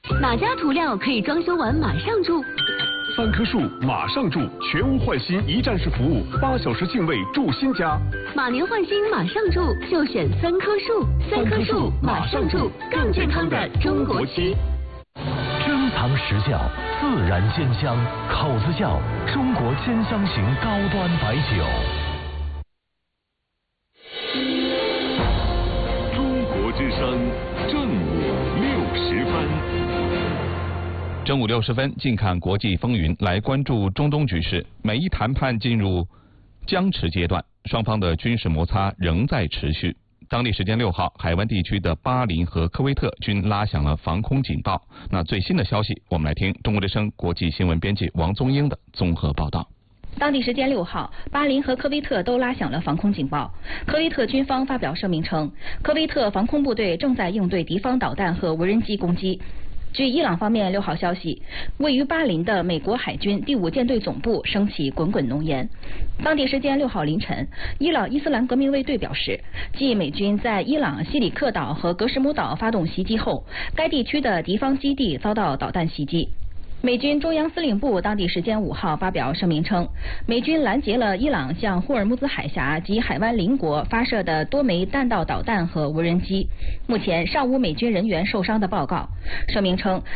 哪家涂料可以装修完马上住 ？3棵树马上住，全屋换新一站式服务，8小时净位住新家。 马年换新马上住，就选3棵树。3棵树马上住，更健康的中国漆。 珍藏实窖，自然鲜香，口子窖，中国鲜香型高端白酒。 中国之声正午60分。 正午60分，近看国际风云，来关注中东局势。美伊谈判进入僵持阶段，双方的军事摩擦仍在持续。当地时间6号，海湾地区的巴林和科威特均拉响了防空警报。那最新的消息，我们来听中国之声国际新闻编辑王宗英的综合报道。 当地时间6号，巴林和科威特都拉响了防空警报。科威特军方发表声明称，科威特防空部队正在应对敌方导弹和无人机攻击。据伊朗方面6号消息，位于巴林的美国海军第5舰队总部升起滚滚浓烟。当地时间6号凌晨，伊朗伊斯兰革命卫队表示，继美军在伊朗西里克岛和格什姆岛发动袭击后，该地区的敌方基地遭到导弹袭击。美军中央司令部当地时间5号发表声明称，美军拦截了伊朗向霍尔木兹海峡及海湾邻国发射的多枚弹道导弹和无人机，目前尚无美军人员受伤的报告。声明称，